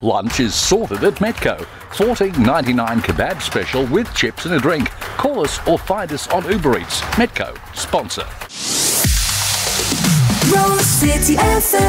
Lunch is sorted at Metco. $14.99 kebab special with chips and a drink. Call us or find us on Uber Eats. Metco, sponsor. Rose City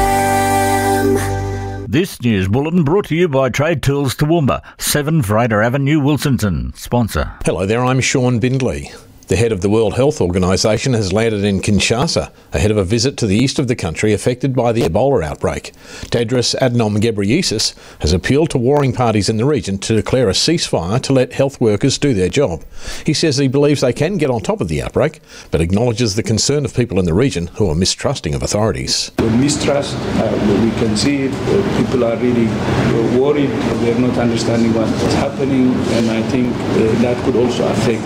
FM. This news bulletin brought to you by Trade Tools Toowoomba, 7 Fraser Avenue, Wilsonton. Sponsor. Hello there, I'm Sean Bindley. The head of the World Health Organisation has landed in Kinshasa ahead of a visit to the east of the country affected by the Ebola outbreak. Tedros Adhanom Ghebreyesus has appealed to warring parties in the region to declare a ceasefire to let health workers do their job. He says he believes they can get on top of the outbreak, but acknowledges the concern of people in the region who are mistrusting of authorities. The mistrust, we can see it. People are really worried. They're not understanding what's happening, and I think that could also affect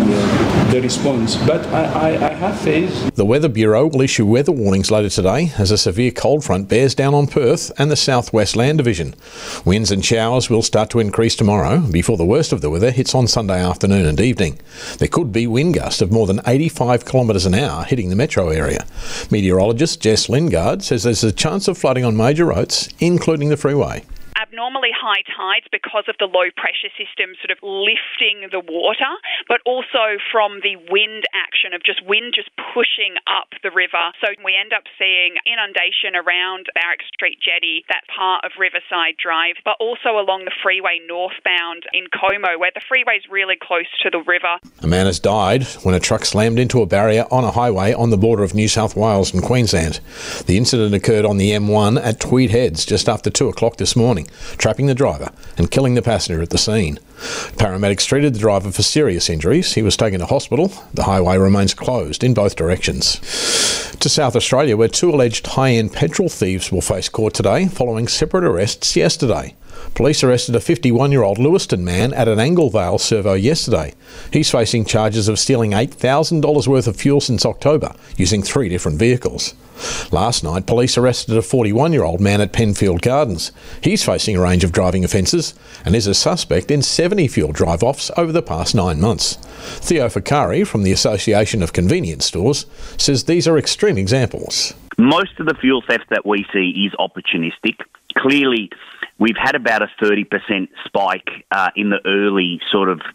the response. But I have faith. The Weather Bureau will issue weather warnings later today as a severe cold front bears down on Perth and the southwest land division. Winds and showers will start to increase tomorrow before the worst of the weather hits on Sunday afternoon and evening. There could be wind gusts of more than 85 kilometres an hour hitting the metro area. Meteorologist Jess Lingard says there's a chance of flooding on major roads, including the freeway. Abnormally high tides because of the low pressure system sort of lifting the water, but also from the wind action of just wind just pushing up the river. So we end up seeing inundation around Barrack Street Jetty, that part of Riverside Drive, but also along the freeway northbound in Como, where the freeway is really close to the river. A man has died when a truck slammed into a barrier on a highway on the border of New South Wales and Queensland. The incident occurred on the M1 at Tweed Heads just after 2 o'clock this morning, trapping the driver and killing the passenger at the scene. Paramedics treated the driver for serious injuries. He was taken to hospital. The highway remains closed in both directions. To South Australia, where 2 alleged high-end petrol thieves will face court today following separate arrests yesterday. Police arrested a 51-year-old Lewiston man at an Anglevale servo yesterday. He's facing charges of stealing $8,000 worth of fuel since October, using 3 different vehicles. Last night, police arrested a 41-year-old man at Penfield Gardens. He's facing a range of driving offences and is a suspect in 70 fuel drive-offs over the past 9 months. Theo Ficari from the Association of Convenience Stores says these are extreme examples. Most of the fuel theft that we see is opportunistic. Clearly, we've had about a 30% spike in the early sort of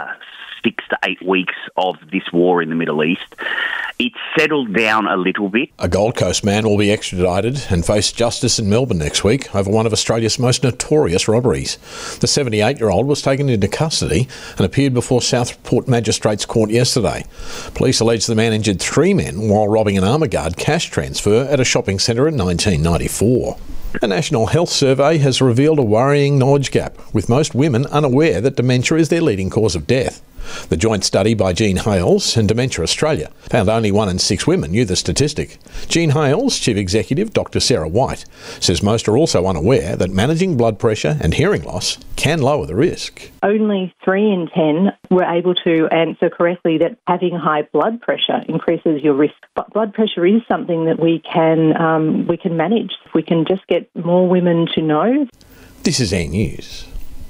6 to 8 weeks of this war in the Middle East. It's settled down a little bit. A Gold Coast man will be extradited and face justice in Melbourne next week over one of Australia's most notorious robberies. The 78-year-old was taken into custody and appeared before Southport Magistrates Court yesterday. Police allege the man injured 3 men while robbing an Armourguard cash transfer at a shopping centre in 1994. A national health survey has revealed a worrying knowledge gap, with most women unaware that dementia is their leading cause of death. The joint study by Jean Hales and Dementia Australia found only 1 in 6 women knew the statistic. Jean Hales, Chief Executive Dr Sarah White, says most are also unaware that managing blood pressure and hearing loss can lower the risk. Only 3 in 10 were able to answer correctly that having high blood pressure increases your risk. But blood pressure is something that we can manage. If we can just get more women to know. This is Air News.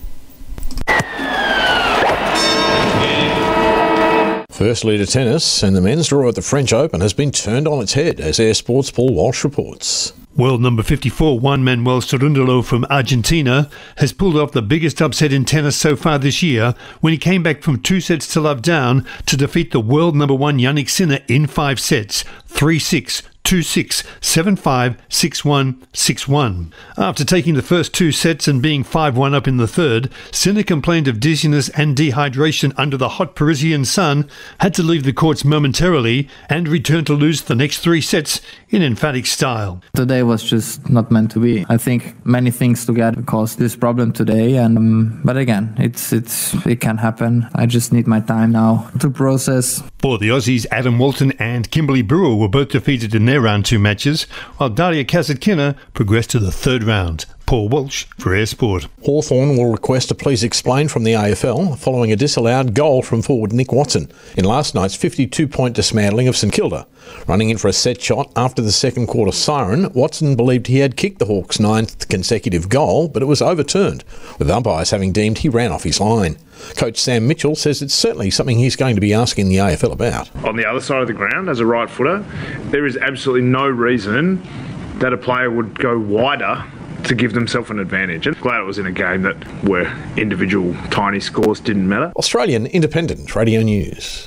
Firstly to tennis, and the men's draw at the French Open has been turned on its head, as Air Sports' Paul Walsh reports. World number 54, Juan Manuel Cerúndolo from Argentina, has pulled off the biggest upset in tennis so far this year when he came back from 2 sets to love down to defeat the world number 1 Jannik Sinner in 5 sets, 3-6, 2-6, 7-5, 6-1, 6-1. After taking the first 2 sets and being 5-1 up in the third, Sinner complained of dizziness and dehydration under the hot Parisian sun, had to leave the courts momentarily, and returned to lose the next 3 sets in emphatic style. Today was just not meant to be. I think many things together caused this problem today, and but again, it can happen. I just need my time now to process. For the Aussies, Adam Walton and Kimberly Brewer were both defeated in their round 2 matches, while Daria Kasatkina progressed to the 3rd round. Paul Walsh for Air Sport. Hawthorn will request a please explain from the AFL following a disallowed goal from forward Nick Watson in last night's 52-point dismantling of St Kilda. Running in for a set shot after the second quarter siren, Watson believed he had kicked the Hawks' 9th consecutive goal, but it was overturned, with umpires having deemed he ran off his line. Coach Sam Mitchell says it's certainly something he's going to be asking the AFL about. On the other side of the ground, as a right footer, there is absolutely no reason that a player would go wider to give themselves an advantage. And glad it was in a game that where individual tiny scores didn't matter. Australian Independent Radio News.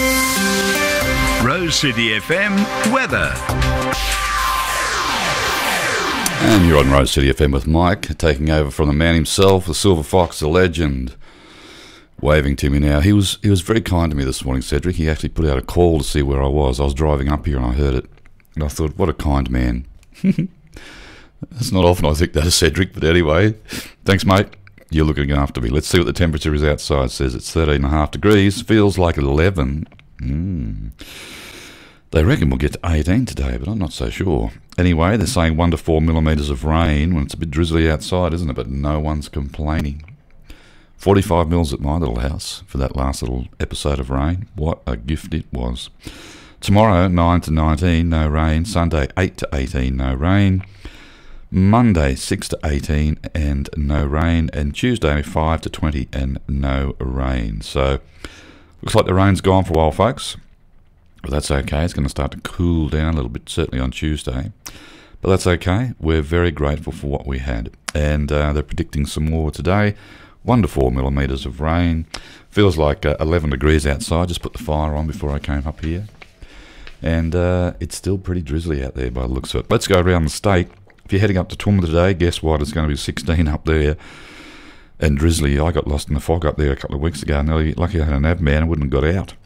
Rose City FM weather. And you're on Rose City FM with Mike, taking over from the man himself, the Silver Fox, the legend, waving to me now. He was very kind to me this morning, Cedric. He actually put out a call to see where I was. I was driving up here and I heard it, and I thought, what a kind man. It's not often I think that of Cedric, but anyway, thanks, mate. You're looking after me. Let's see what the temperature is outside. It says it's 13.5 degrees. Feels like 11. They reckon we'll get to 18 today, but I'm not so sure. Anyway, they're saying 1 to 4 millimetres of rain when it's a bit drizzly outside, isn't it? But no one's complaining. 45 mils at my little house for that last little episode of rain. What a gift it was. Tomorrow, 9 to 19, no rain. Sunday, 8 to 18, no rain. Monday, 6 to 18 and no rain. And Tuesday, 5 to 20 and no rain. So, looks like the rain's gone for a while, folks. But that's okay. It's going to start to cool down a little bit, certainly on Tuesday. But that's okay. We're very grateful for what we had. And they're predicting some more today. 1 to 4 millimetres of rain. Feels like 11 degrees outside. Just put the fire on before I came up here. And it's still pretty drizzly out there by the looks of it. Let's go around the state. If you're heading up to Toowoomba today, guess what? It's going to be 16 up there. And drizzly. I got lost in the fog up there a couple of weeks ago. Lucky I had an nav man and wouldn't have got out.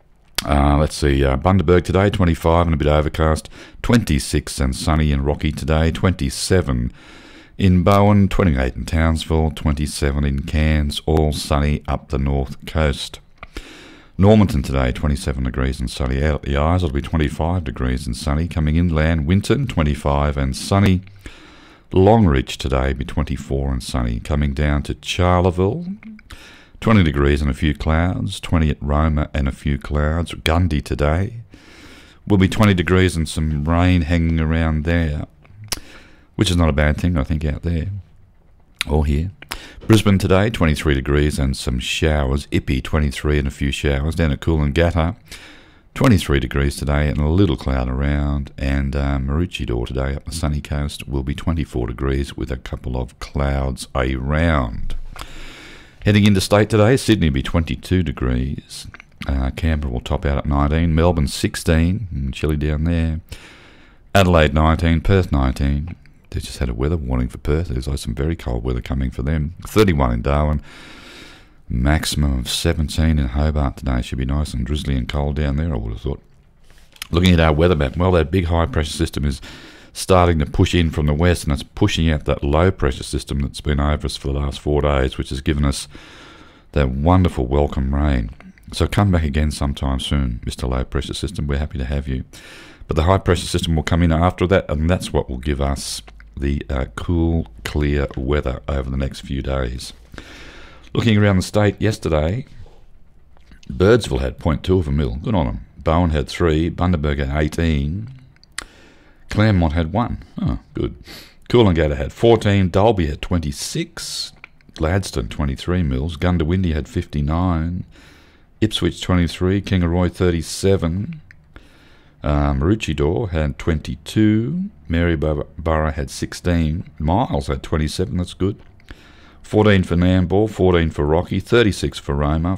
Let's see, Bundaberg today, 25 and a bit overcast. 26 and sunny in Rocky today. 27 in Bowen, 28 in Townsville, 27 in Cairns, all sunny up the north coast. Normanton today, 27 degrees and sunny. Out at the Eyes, it'll be 25 degrees and sunny. Coming inland, Winton, 25 and sunny. Longreach today, be 24 and sunny. Coming down to Charleville, 20 degrees and a few clouds. 20 at Roma and a few clouds. Gundy today will be 20 degrees and some rain hanging around there, which is not a bad thing, I think, out there or here. Brisbane today, 23 degrees and some showers. Ippy, 23 and a few showers. Down at Coolangatta, 23 degrees today and a little cloud around. And Maroochydore today up the sunny coast will be 24 degrees with a couple of clouds around. Heading into state today, Sydney will be 22 degrees. Canberra will top out at 19. Melbourne 16, chilly down there. Adelaide 19, Perth 19. They just had a weather warning for Perth. There's like some very cold weather coming for them. 31 in Darwin. Maximum of 17 in Hobart today. Should be nice and drizzly and cold down there, I would have thought. Looking at our weather map, well, that big high pressure system is starting to push in from the west, and it's pushing out that low pressure system that's been over us for the last 4 days, which has given us that wonderful welcome rain. So come back again sometime soon, Mr. Low Pressure System. We're happy to have you. But the high pressure system will come in after that, and that's what will give us the cool, clear weather over the next few days. Looking around the state yesterday, Birdsville had 0.2 of a mil. Good on them. Bowen had 3. Bundaberg had 18. Claremont had 1. Oh, good. Coolangatta had 14. Dalby had 26. Gladstone 23 mils. Gundawindi had 59. Ipswich 23. Kingaroy 37. Maroochydore had 22. Maryborough had 16. Miles had 27. That's good. 14 for Nambour. 14 for Rocky. 36 for Roma.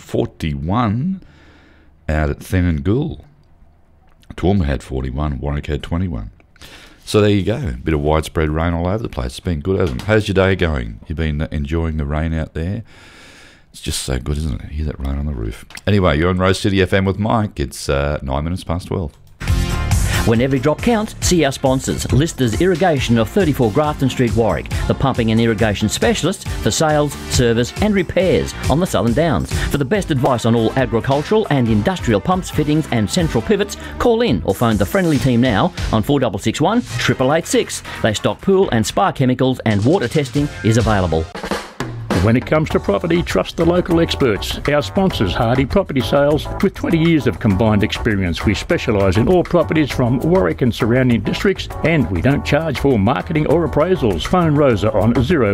41 out at Thenangool. Toowoomba had 41. Warwick had 21. So there you go. A bit of widespread rain all over the place. It's been good, hasn't it? How's your day going? You've been enjoying the rain out there? It's just so good, isn't it? Hear that rain on the roof. Anyway, you're on Rose City FM with Mike. It's 9 minutes past 12. When every drop counts, see our sponsors. Listers Irrigation of 34 Grafton Street, Warwick. The pumping and irrigation specialist for sales, service and repairs on the Southern Downs. For the best advice on all agricultural and industrial pumps, fittings and central pivots, call in or phone the friendly team now on 4661 8886. They stock pool and spa chemicals, and water testing is available. When it comes to property, trust the local experts. Our sponsors, Hardy Property Sales, with 20 years of combined experience. We specialise in all properties from Warwick and surrounding districts, and we don't charge for marketing or appraisals. Phone Rosa on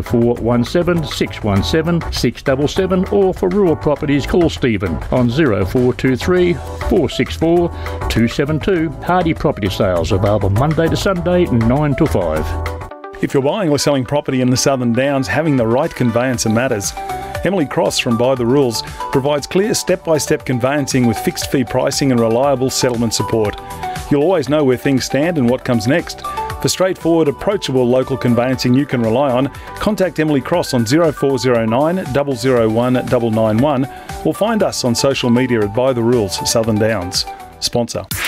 0417 617 677, or for rural properties, call Stephen on 0423 464 272. Hardy Property Sales, available Monday to Sunday, 9 to 5. If you're buying or selling property in the Southern Downs, having the right conveyancer matters. Emily Cross from By the Rules provides clear step-by-step conveyancing with fixed fee pricing and reliable settlement support. You'll always know where things stand and what comes next. For straightforward, approachable local conveyancing you can rely on, contact Emily Cross on 0409 001 991 or find us on social media at By the Rules Southern Downs. Sponsor.